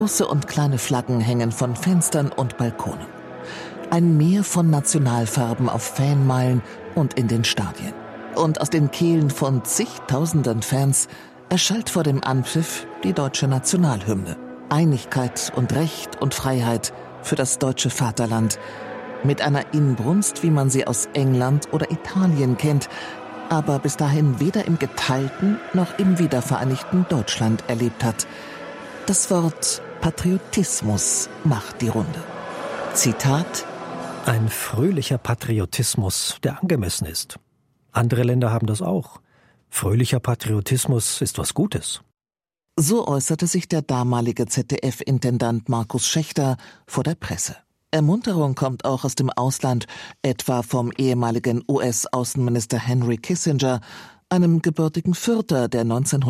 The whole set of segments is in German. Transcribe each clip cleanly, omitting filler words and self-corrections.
Große und kleine Flaggen hängen von Fenstern und Balkonen. Ein Meer von Nationalfarben auf Fanmeilen und in den Stadien. Und aus den Kehlen von zigtausenden Fans erschallt vor dem Anpfiff die deutsche Nationalhymne. Einigkeit und Recht und Freiheit für das deutsche Vaterland. Mit einer Inbrunst, wie man sie aus England oder Italien kennt, aber bis dahin weder im geteilten noch im wiedervereinigten Deutschland erlebt hat. Das Wort Patriotismus macht die Runde. Zitat: Ein fröhlicher Patriotismus, der angemessen ist. Andere Länder haben das auch. Fröhlicher Patriotismus ist was Gutes. So äußerte sich der damalige ZDF-Intendant Markus Schächter vor der Presse. Ermunterung kommt auch aus dem Ausland, etwa vom ehemaligen US-Außenminister Henry Kissinger, einem gebürtigen Fürther, der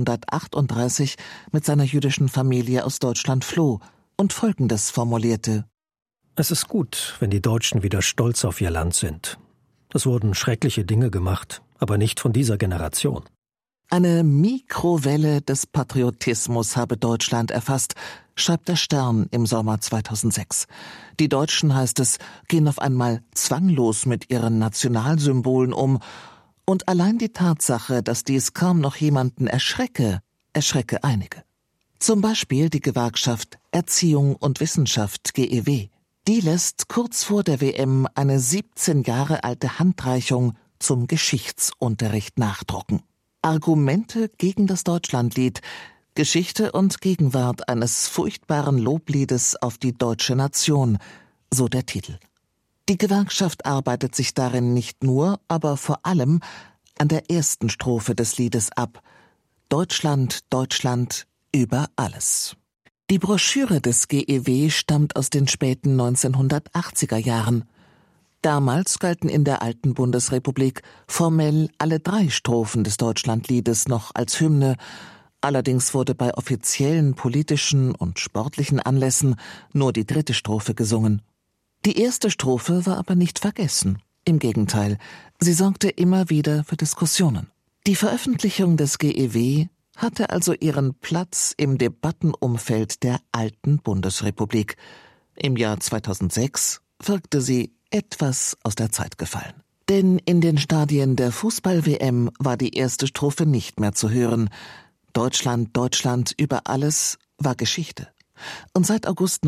1938 mit seiner jüdischen Familie aus Deutschland floh und Folgendes formulierte: Es ist gut, wenn die Deutschen wieder stolz auf ihr Land sind. Es wurden schreckliche Dinge gemacht, aber nicht von dieser Generation. Eine Mikrowelle des Patriotismus habe Deutschland erfasst, schreibt der Stern im Sommer 2006. Die Deutschen, heißt es, gehen auf einmal zwanglos mit ihren Nationalsymbolen um. Und allein die Tatsache, dass dies kaum noch jemanden erschrecke einige. Zum Beispiel die Gewerkschaft Erziehung und Wissenschaft GEW. Die lässt kurz vor der WM eine 17 Jahre alte Handreichung zum Geschichtsunterricht nachdrucken. Argumente gegen das Deutschlandlied, Geschichte und Gegenwart eines furchtbaren Lobliedes auf die deutsche Nation, so der Titel. Die Gewerkschaft arbeitet sich darin nicht nur, aber vor allem an der ersten Strophe des Liedes ab. Deutschland, Deutschland, über alles. Die Broschüre des GEW stammt aus den späten 1980er Jahren. Damals galten in der alten Bundesrepublik formell alle 3 Strophen des Deutschlandliedes noch als Hymne. Allerdings wurde bei offiziellen politischen und sportlichen Anlässen nur die 3. Strophe gesungen. Die erste Strophe war aber nicht vergessen. Im Gegenteil, sie sorgte immer wieder für Diskussionen. Die Veröffentlichung des GEW hatte also ihren Platz im Debattenumfeld der alten Bundesrepublik. Im Jahr 2006 wirkte sie etwas aus der Zeit gefallen. Denn in den Stadien der Fußball-WM war die erste Strophe nicht mehr zu hören. Deutschland, Deutschland, über alles war Geschichte. Und seit August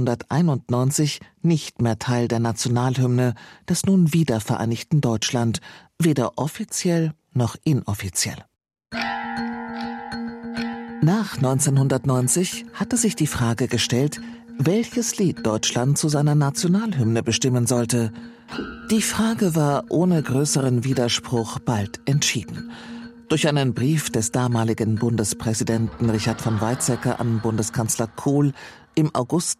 1991 nicht mehr Teil der Nationalhymne des nun wiedervereinigten Deutschland, weder offiziell noch inoffiziell. Nach 1990 hatte sich die Frage gestellt, welches Lied Deutschland zu seiner Nationalhymne bestimmen sollte. Die Frage war ohne größeren Widerspruch bald entschieden. Durch einen Brief des damaligen Bundespräsidenten Richard von Weizsäcker an Bundeskanzler Kohl im August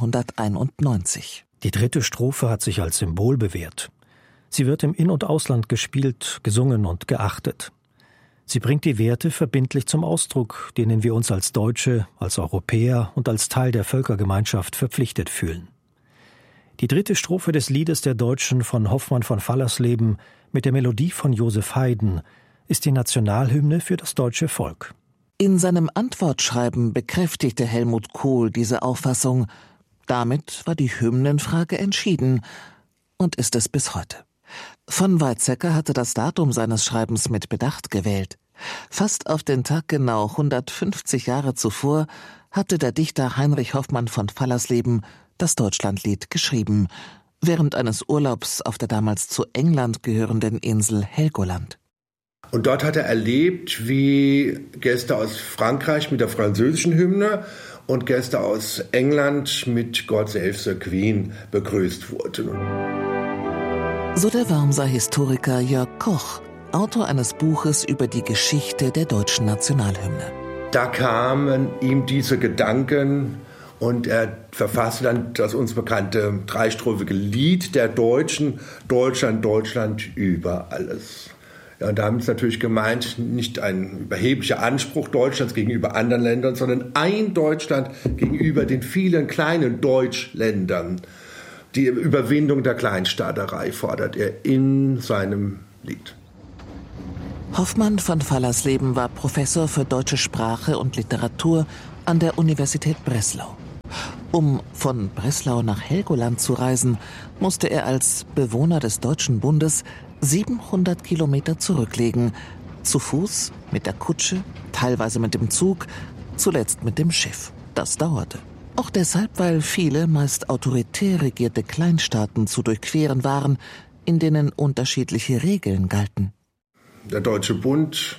1991. Die 3. Strophe hat sich als Symbol bewährt. Sie wird im In- und Ausland gespielt, gesungen und geachtet. Sie bringt die Werte verbindlich zum Ausdruck, denen wir uns als Deutsche, als Europäer und als Teil der Völkergemeinschaft verpflichtet fühlen. Die 3. Strophe des Liedes der Deutschen von Hoffmann von Fallersleben mit der Melodie von Joseph Haydn ist die Nationalhymne für das deutsche Volk. In seinem Antwortschreiben bekräftigte Helmut Kohl diese Auffassung. Damit war die Hymnenfrage entschieden und ist es bis heute. Von Weizsäcker hatte das Datum seines Schreibens mit Bedacht gewählt. Fast auf den Tag genau 150 Jahre zuvor hatte der Dichter Heinrich Hoffmann von Fallersleben das Deutschlandlied geschrieben, während eines Urlaubs auf der damals zu England gehörenden Insel Helgoland. Und dort hat er erlebt, wie Gäste aus Frankreich mit der französischen Hymne und Gäste aus England mit God Save the Queen begrüßt wurden. So der Wormser Historiker Jörg Koch, Autor eines Buches über die Geschichte der deutschen Nationalhymne. Da kamen ihm diese Gedanken und er verfasste dann das uns bekannte 3-strophige Lied der Deutschen, Deutschland, Deutschland über alles. Ja, und damit ist natürlich gemeint, nicht ein überheblicher Anspruch Deutschlands gegenüber anderen Ländern, sondern ein Deutschland gegenüber den vielen kleinen Deutschländern. Die Überwindung der Kleinstaaterei fordert er in seinem Lied. Hoffmann von Fallersleben war Professor für deutsche Sprache und Literatur an der Universität Breslau. Um von Breslau nach Helgoland zu reisen, musste er als Bewohner des Deutschen Bundes 700 Kilometer zurücklegen. Zu Fuß, mit der Kutsche, teilweise mit dem Zug, zuletzt mit dem Schiff. Das dauerte. Auch deshalb, weil viele, meist autoritär regierte Kleinstaaten zu durchqueren waren, in denen unterschiedliche Regeln galten. Der Deutsche Bund,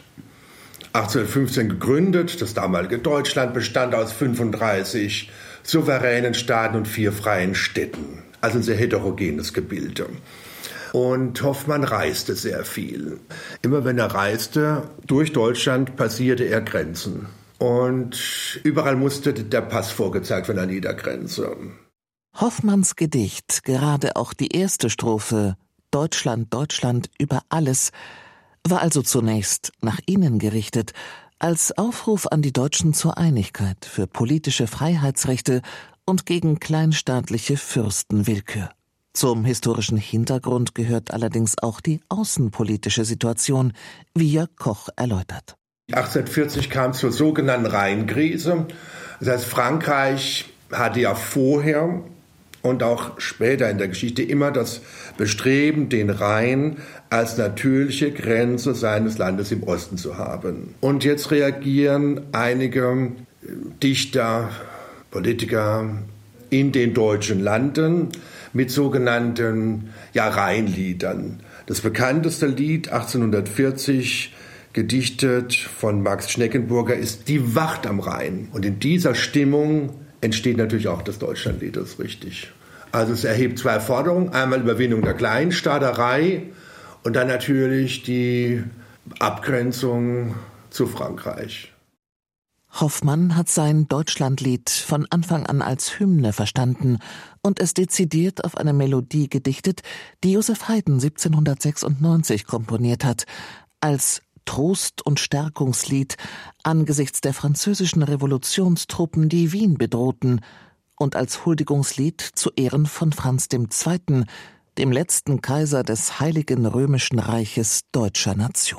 1815 gegründet, das damalige Deutschland bestand aus 35 souveränen Staaten und 4 freien Städten. Also ein sehr heterogenes Gebilde. Und Hoffmann reiste sehr viel. Immer wenn er reiste, durch Deutschland passierte er Grenzen. Und überall musste der Pass vorgezeigt werden an jeder Grenze. Hoffmanns Gedicht, gerade auch die erste Strophe, Deutschland, Deutschland über alles, war also zunächst nach innen gerichtet, als Aufruf an die Deutschen zur Einigkeit für politische Freiheitsrechte und gegen kleinstaatliche Fürstenwillkür. Zum historischen Hintergrund gehört allerdings auch die außenpolitische Situation, wie Jörg Koch erläutert. 1840 kam es zur sogenannten Rheinkrise. Das heißt, Frankreich hatte ja vorher und auch später in der Geschichte immer das Bestreben, den Rhein als natürliche Grenze seines Landes im Osten zu haben. Und jetzt reagieren einige Dichter, Politiker in den deutschen Landen mit sogenannten Rheinliedern. Das bekannteste Lied 1840, gedichtet von Max Schneckenburger, ist Die Wacht am Rhein. Und in dieser Stimmung entsteht natürlich auch das Deutschlandlied, das ist richtig. Also es erhebt 2 Forderungen, einmal Überwindung der Kleinstaaterei und dann natürlich die Abgrenzung zu Frankreich. Hoffmann hat sein Deutschlandlied von Anfang an als Hymne verstanden und es dezidiert auf eine Melodie gedichtet, die Joseph Haydn 1796 komponiert hat, als Trost- und Stärkungslied angesichts der französischen Revolutionstruppen, die Wien bedrohten, und als Huldigungslied zu Ehren von Franz II., dem letzten Kaiser des Heiligen Römischen Reiches deutscher Nation.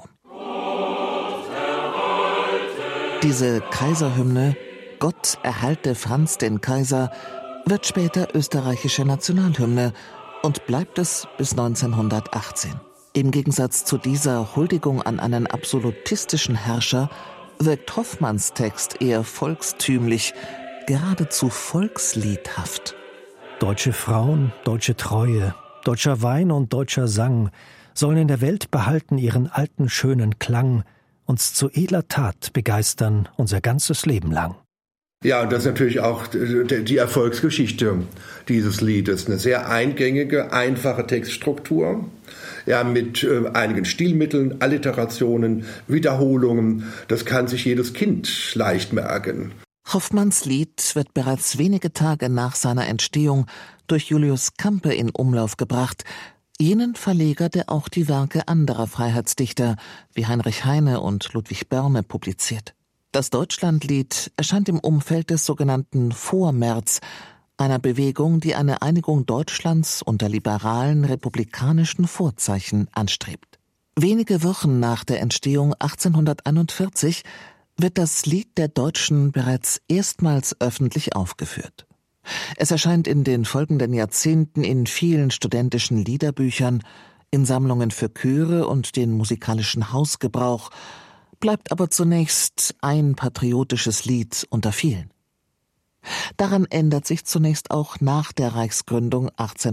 Diese Kaiserhymne »Gott erhalte Franz den Kaiser« wird später österreichische Nationalhymne und bleibt es bis 1918. Im Gegensatz zu dieser Huldigung an einen absolutistischen Herrscher wirkt Hoffmanns Text eher volkstümlich, geradezu volksliedhaft. Deutsche Frauen, deutsche Treue, deutscher Wein und deutscher Sang sollen in der Welt behalten ihren alten schönen Klang, uns zu edler Tat begeistern unser ganzes Leben lang. Ja, und das ist natürlich auch die Erfolgsgeschichte dieses Liedes. Eine sehr eingängige, einfache Textstruktur. Ja, mit einigen Stilmitteln, Alliterationen, Wiederholungen. Das kann sich jedes Kind leicht merken. Hoffmanns Lied wird bereits wenige Tage nach seiner Entstehung durch Julius Campe in Umlauf gebracht, jenen Verleger, der auch die Werke anderer Freiheitsdichter wie Heinrich Heine und Ludwig Börne publiziert. Das Deutschlandlied erscheint im Umfeld des sogenannten Vormärz, einer Bewegung, die eine Einigung Deutschlands unter liberalen republikanischen Vorzeichen anstrebt. Wenige Wochen nach der Entstehung 1841 wird das Lied der Deutschen bereits erstmals öffentlich aufgeführt. Es erscheint in den folgenden Jahrzehnten in vielen studentischen Liederbüchern, in Sammlungen für Chöre und den musikalischen Hausgebrauch, bleibt aber zunächst ein patriotisches Lied unter vielen. Daran ändert sich zunächst auch nach der Reichsgründung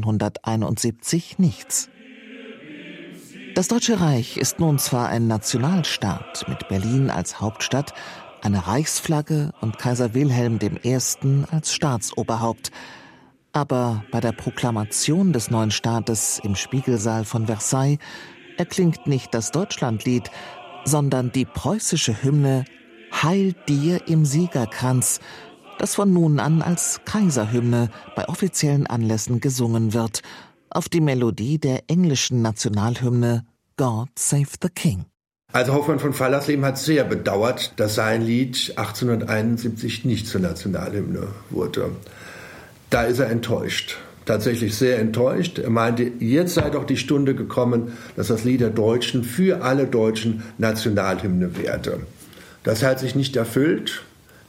1871 nichts. Das Deutsche Reich ist nun zwar ein Nationalstaat mit Berlin als Hauptstadt, eine Reichsflagge und Kaiser Wilhelm I. als Staatsoberhaupt, aber bei der Proklamation des neuen Staates im Spiegelsaal von Versailles erklingt nicht das Deutschlandlied, sondern die preußische Hymne »Heil dir im Siegerkranz«, das von nun an als Kaiserhymne bei offiziellen Anlässen gesungen wird, auf die Melodie der englischen Nationalhymne »God Save the King«. Also Hoffmann von Fallersleben hat sehr bedauert, dass sein Lied 1871 nicht zur Nationalhymne wurde. Da ist er enttäuscht, tatsächlich sehr enttäuscht. Er meinte, jetzt sei doch die Stunde gekommen, dass das Lied der Deutschen für alle Deutschen Nationalhymne werde. Das hat sich nicht erfüllt.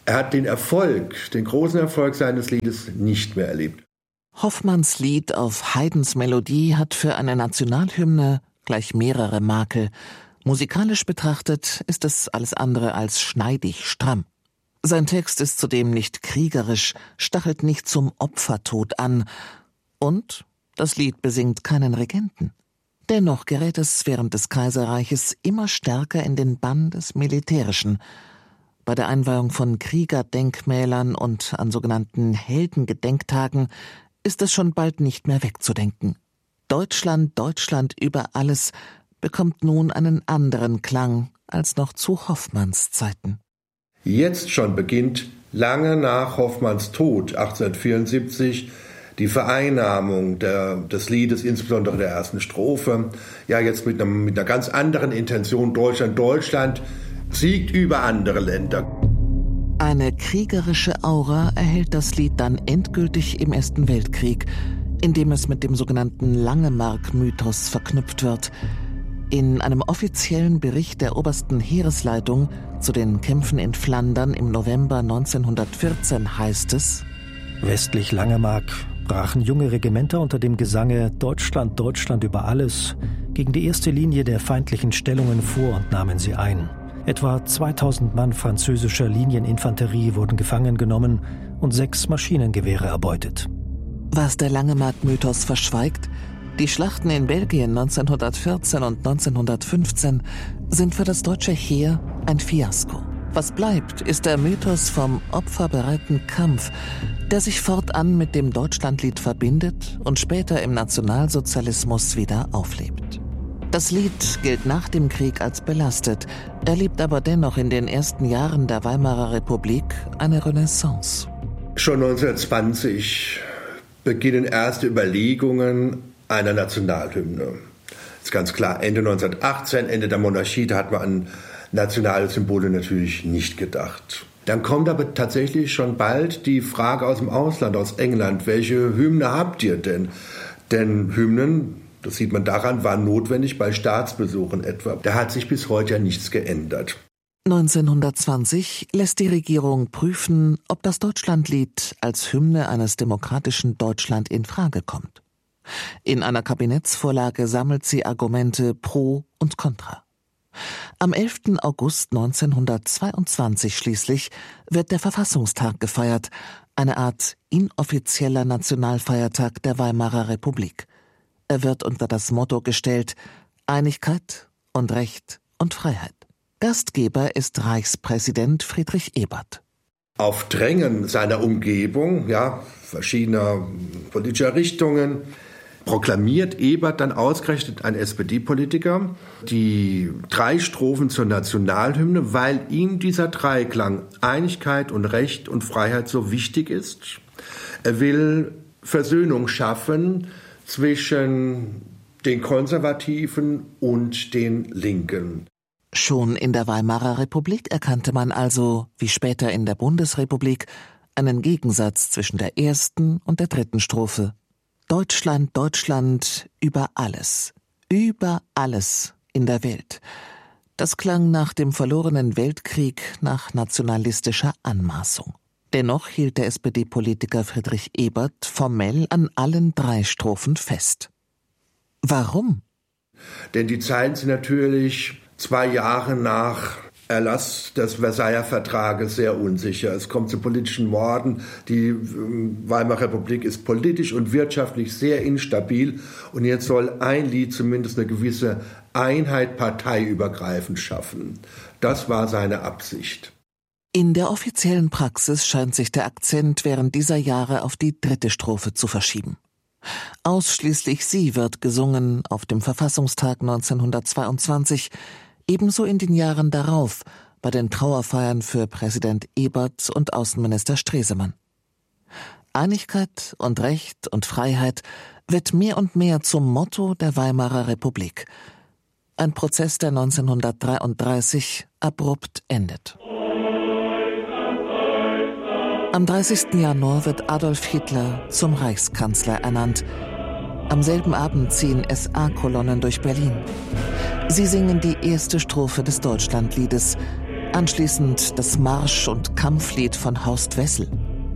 Er hat den großen Erfolg seines Liedes nicht mehr erlebt. Hoffmanns Lied auf Haydns Melodie hat für eine Nationalhymne gleich mehrere Makel. Musikalisch betrachtet ist es alles andere als schneidig stramm. Sein Text ist zudem nicht kriegerisch, stachelt nicht zum Opfertod an. Und das Lied besingt keinen Regenten. Dennoch gerät es während des Kaiserreiches immer stärker in den Bann des Militärischen. Bei der Einweihung von Kriegerdenkmälern und an sogenannten Heldengedenktagen ist es schon bald nicht mehr wegzudenken. Deutschland, Deutschland über alles bekommt nun einen anderen Klang als noch zu Hoffmanns Zeiten. Jetzt schon beginnt, lange nach Hoffmanns Tod 1874, die Vereinnahmung des Liedes, insbesondere der ersten Strophe. Ja, jetzt mit einer ganz anderen Intention. Deutschland, Deutschland siegt über andere Länder. Eine kriegerische Aura erhält das Lied dann endgültig im Ersten Weltkrieg, indem es mit dem sogenannten Langemark-Mythos verknüpft wird. In einem offiziellen Bericht der obersten Heeresleitung zu den Kämpfen in Flandern im November 1914 heißt es: Westlich Langemark brachen junge Regimenter unter dem Gesange »Deutschland, Deutschland über alles« gegen die erste Linie der feindlichen Stellungen vor und nahmen sie ein. Etwa 2000 Mann französischer Linieninfanterie wurden gefangen genommen und 6 Maschinengewehre erbeutet. Was der Langemark-Mythos verschweigt: Die Schlachten in Belgien 1914 und 1915 sind für das deutsche Heer ein Fiasko. Was bleibt, ist der Mythos vom opferbereiten Kampf, der sich fortan mit dem Deutschlandlied verbindet und später im Nationalsozialismus wieder auflebt. Das Lied gilt nach dem Krieg als belastet, erlebt aber dennoch in den ersten Jahren der Weimarer Republik eine Renaissance. Schon 1920 beginnen erste Überlegungen einer Nationalhymne. Das ist ganz klar, Ende 1918, Ende der Monarchie, da hat man an nationale Symbole natürlich nicht gedacht. Dann kommt aber tatsächlich schon bald die Frage aus dem Ausland, aus England, welche Hymne habt ihr denn? Denn Hymnen, das sieht man daran, waren notwendig bei Staatsbesuchen etwa. Da hat sich bis heute ja nichts geändert. 1920 lässt die Regierung prüfen, ob das Deutschlandlied als Hymne eines demokratischen Deutschland in Frage kommt. In einer Kabinettsvorlage sammelt sie Argumente pro und contra. Am 11. August 1922 schließlich wird der Verfassungstag gefeiert, eine Art inoffizieller Nationalfeiertag der Weimarer Republik. Er wird unter das Motto gestellt: Einigkeit und Recht und Freiheit. Gastgeber ist Reichspräsident Friedrich Ebert. Auf Drängen seiner Umgebung, verschiedener politischer Richtungen, proklamiert Ebert dann ausgerechnet, ein SPD-Politiker, die 3 Strophen zur Nationalhymne, weil ihm dieser Dreiklang Einigkeit und Recht und Freiheit so wichtig ist. Er will Versöhnung schaffen zwischen den Konservativen und den Linken. Schon in der Weimarer Republik erkannte man also, wie später in der Bundesrepublik, einen Gegensatz zwischen der ersten und der dritten Strophe. Deutschland, Deutschland über alles in der Welt. Das klang nach dem verlorenen Weltkrieg nach nationalistischer Anmaßung. Dennoch hielt der SPD-Politiker Friedrich Ebert formell an allen 3 Strophen fest. Warum? Denn die Zeilen sind natürlich 2 Jahre nach Erlass des Versailler Vertrages sehr unsicher. Es kommt zu politischen Morden. Die Weimarer Republik ist politisch und wirtschaftlich sehr instabil. Und jetzt soll ein Lied zumindest eine gewisse Einheit parteiübergreifend schaffen. Das war seine Absicht. In der offiziellen Praxis scheint sich der Akzent während dieser Jahre auf die 3. Strophe zu verschieben. Ausschließlich sie wird gesungen auf dem Verfassungstag 1922, ebenso in den Jahren darauf bei den Trauerfeiern für Präsident Ebert und Außenminister Stresemann. Einigkeit und Recht und Freiheit wird mehr und mehr zum Motto der Weimarer Republik. Ein Prozess, der 1933 abrupt endet. Am 30. Januar wird Adolf Hitler zum Reichskanzler ernannt. Am selben Abend ziehen SA-Kolonnen durch Berlin. Sie singen die erste Strophe des Deutschlandliedes. Anschließend das Marsch- und Kampflied von Horst Wessel.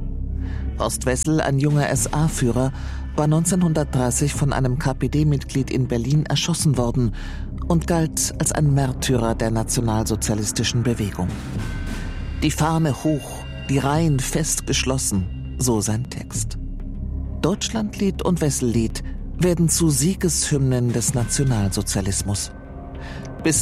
Horst Wessel, ein junger SA-Führer, war 1930 von einem KPD-Mitglied in Berlin erschossen worden und galt als ein Märtyrer der nationalsozialistischen Bewegung. Die Fahne hoch, die Reihen fest geschlossen, so sein Text. Deutschlandlied und Wessellied werden zu Siegeshymnen des Nationalsozialismus. Bis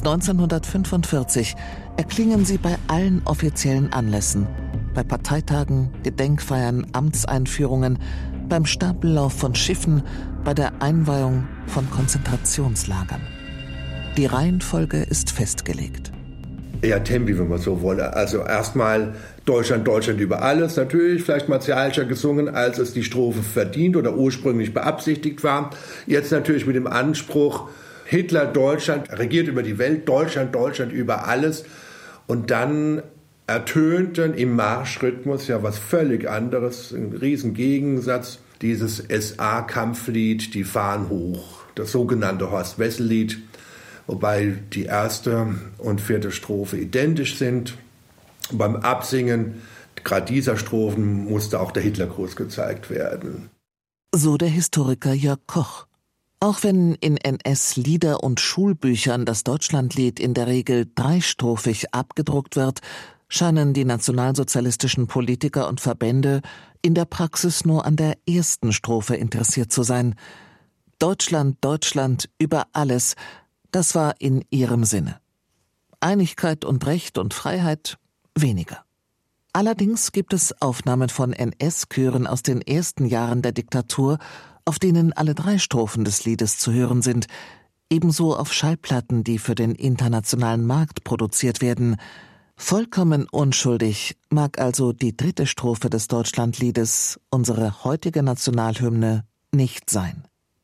1945 erklingen sie bei allen offiziellen Anlässen, bei Parteitagen, Gedenkfeiern, Amtseinführungen, beim Stapellauf von Schiffen, bei der Einweihung von Konzentrationslagern. Die Reihenfolge ist festgelegt. Ja, Tempi, wenn man so wolle. Also erstmal Deutschland, Deutschland über alles. Natürlich vielleicht martialischer gesungen, als es die Strophe verdient oder ursprünglich beabsichtigt war. Jetzt natürlich mit dem Anspruch, Hitler, Deutschland, regiert über die Welt, Deutschland, Deutschland über alles. Und dann ertönten im Marschrhythmus ja was völlig anderes, ein riesen Gegensatz, dieses SA-Kampflied, die Fahnen hoch, das sogenannte Horst-Wessel-Lied, wobei die erste und vierte Strophe identisch sind. Und beim Absingen gerade dieser Strophen musste auch der Hitlergruß gezeigt werden. So der Historiker Jörg Koch. Auch wenn in NS-Lieder- und Schulbüchern das Deutschlandlied in der Regel dreistrophig abgedruckt wird, scheinen die nationalsozialistischen Politiker und Verbände in der Praxis nur an der ersten Strophe interessiert zu sein. Deutschland, Deutschland über alles, das war in ihrem Sinne. Einigkeit und Recht und Freiheit weniger. Allerdings gibt es Aufnahmen von NS-Chören aus den ersten Jahren der Diktatur, auf denen alle drei Strophen des Liedes zu hören sind, ebenso auf Schallplatten, die für den internationalen Markt produziert werden. Vollkommen unschuldig mag also die dritte Strophe des Deutschlandliedes, unsere heutige Nationalhymne, nicht sein.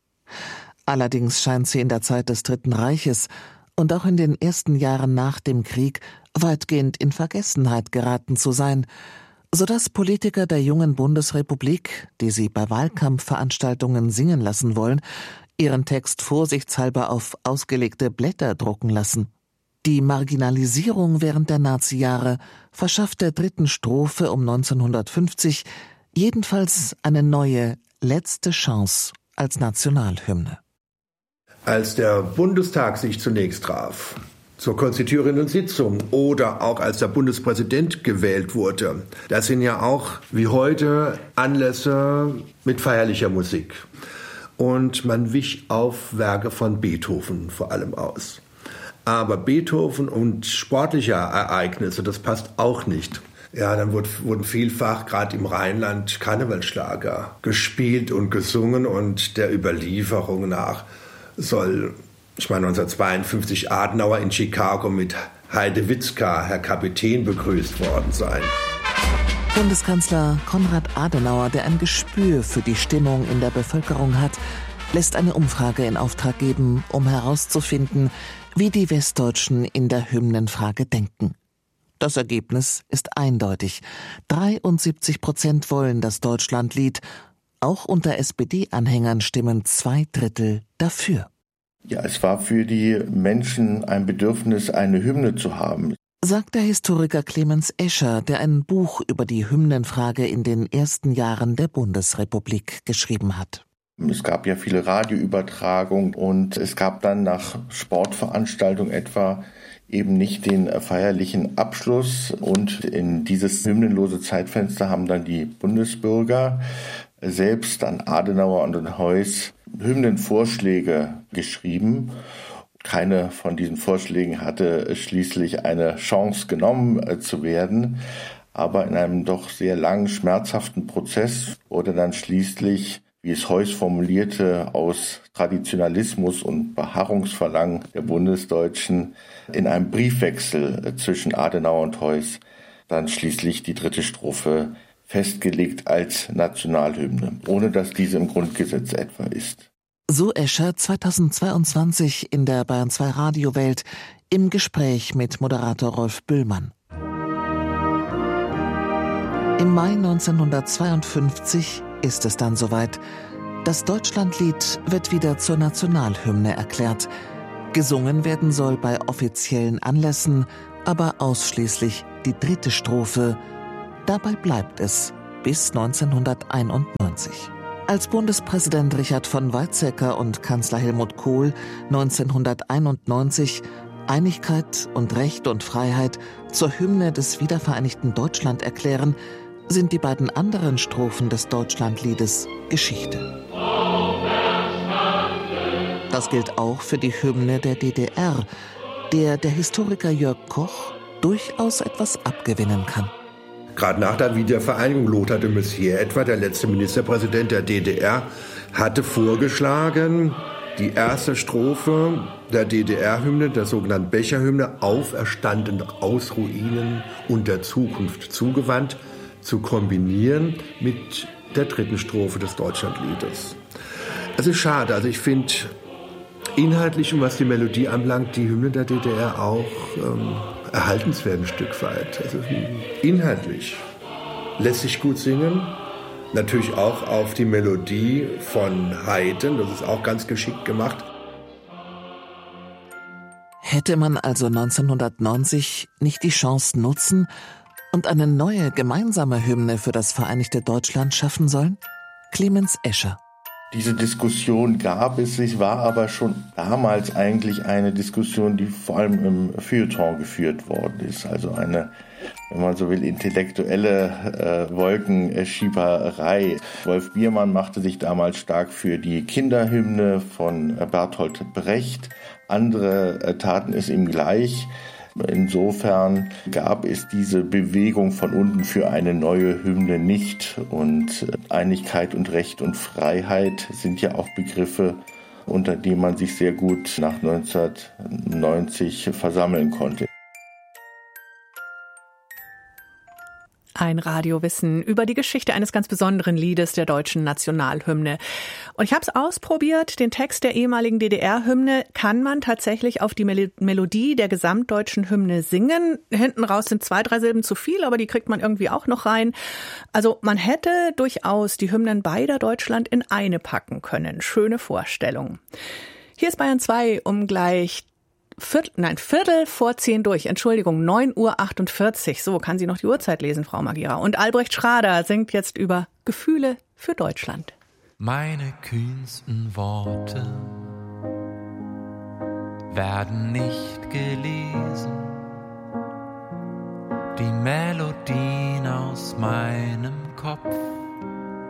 Allerdings scheint sie in der Zeit des Dritten Reiches und auch in den ersten Jahren nach dem Krieg weitgehend in Vergessenheit geraten zu sein, sodass Politiker der jungen Bundesrepublik, die sie bei Wahlkampfveranstaltungen singen lassen wollen, ihren Text vorsichtshalber auf ausgelegte Blätter drucken lassen. Die Marginalisierung während der Nazi-Jahre verschafft der dritten Strophe um 1950 jedenfalls eine neue, letzte Chance als Nationalhymne. Als der Bundestag sich zunächst traf, zur konstituierenden Sitzung oder auch als der Bundespräsident gewählt wurde, das sind ja auch wie heute Anlässe mit feierlicher Musik. Und man wich auf Werke von Beethoven vor allem aus. Aber Beethoven und sportliche Ereignisse, das passt auch nicht. Ja, dann wurden vielfach gerade im Rheinland Karnevalsschlager gespielt und gesungen und der Überlieferung nach soll, 1952 Adenauer in Chicago mit Heide Witzka, Herr Kapitän, begrüßt worden sein. Bundeskanzler Konrad Adenauer, der ein Gespür für die Stimmung in der Bevölkerung hat, lässt eine Umfrage in Auftrag geben, um herauszufinden, wie die Westdeutschen in der Hymnenfrage denken. Das Ergebnis ist eindeutig. 73% wollen das Deutschlandlied. Auch unter SPD-Anhängern stimmen 2/3 dafür. Ja, es war für die Menschen ein Bedürfnis, eine Hymne zu haben, sagt der Historiker Clemens Escher, der ein Buch über die Hymnenfrage in den ersten Jahren der Bundesrepublik geschrieben hat. Es gab ja viele Radioübertragungen und es gab dann nach Sportveranstaltungen etwa eben nicht den feierlichen Abschluss. Und in dieses hymnenlose Zeitfenster haben dann die Bundesbürger selbst an Adenauer und an Heuss Hymnenvorschläge geschrieben. Keine von diesen Vorschlägen hatte schließlich eine Chance genommen zu werden. Aber in einem doch sehr langen, schmerzhaften Prozess wurde dann schließlich, wie es Heuss formulierte, aus Traditionalismus und Beharrungsverlangen der Bundesdeutschen in einem Briefwechsel zwischen Adenauer und Heuss dann schließlich die dritte Strophe festgelegt als Nationalhymne, ohne dass diese im Grundgesetz etwa ist. So Escher 2022 in der Bayern 2 Radiowelt im Gespräch mit Moderator Rolf Bühlmann. Im Mai 1952 ist es dann soweit. Das Deutschlandlied wird wieder zur Nationalhymne erklärt. Gesungen werden soll bei offiziellen Anlässen aber ausschließlich die 3. Strophe. Dabei bleibt es bis 1991. Als Bundespräsident Richard von Weizsäcker und Kanzler Helmut Kohl 1991 Einigkeit und Recht und Freiheit zur Hymne des wiedervereinigten Deutschland erklären, sind die beiden anderen Strophen des Deutschlandliedes Geschichte. Das gilt auch für die Hymne der DDR, der Historiker Jörg Koch durchaus etwas abgewinnen kann. Gerade nach der Wiedervereinigung, Lothar de Maizière etwa, der letzte Ministerpräsident der DDR, hatte vorgeschlagen, die erste Strophe der DDR-Hymne, der sogenannten Becherhymne, auferstanden aus Ruinen und der Zukunft zugewandt, zu kombinieren mit der 3. Strophe des Deutschlandliedes. Es ist schade, also ich finde inhaltlich und was die Melodie anbelangt, die Hymne der DDR auch erhaltenswert ein Stück weit. Also inhaltlich lässt sich gut singen. Natürlich auch auf die Melodie von Haydn, das ist auch ganz geschickt gemacht. Hätte man also 1990 nicht die Chance nutzen und eine neue gemeinsame Hymne für das vereinigte Deutschland schaffen sollen? Clemens Escher. Diese Diskussion gab es, es war aber schon damals eigentlich eine Diskussion, die vor allem im Feuilleton geführt worden ist. Also eine, wenn man so will, intellektuelle Wolkenschieberei. Wolf Biermann machte sich damals stark für die Kinderhymne von Bertolt Brecht. Andere taten es ihm gleich. Insofern gab es diese Bewegung von unten für eine neue Hymne nicht. Und Einigkeit und Recht und Freiheit sind ja auch Begriffe, unter denen man sich sehr gut nach 1990 versammeln konnte. Ein Radiowissen über die Geschichte eines ganz besonderen Liedes der deutschen Nationalhymne. Und ich habe es ausprobiert, den Text der ehemaligen DDR-Hymne kann man tatsächlich auf die Melodie der gesamtdeutschen Hymne singen. Hinten raus sind 2, 3 Silben zu viel, aber die kriegt man irgendwie auch noch rein. Also man hätte durchaus die Hymnen beider Deutschland in eine packen können. Schöne Vorstellung. Hier ist Bayern 2 um gleich Viertel vor 10 durch. Entschuldigung, 9:48 Uhr. So, kann sie noch die Uhrzeit lesen, Frau Magira. Und Albrecht Schrader singt jetzt über Gefühle für Deutschland. Meine kühnsten Worte werden nicht gelesen. Die Melodien aus meinem Kopf